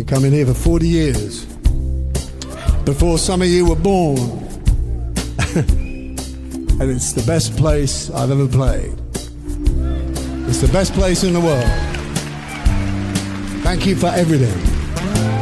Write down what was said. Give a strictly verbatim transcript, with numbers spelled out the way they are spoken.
Been coming here for forty years. Before some of you were born. And it's the best place I've ever played. It's the best place in the world. Thank you for everything.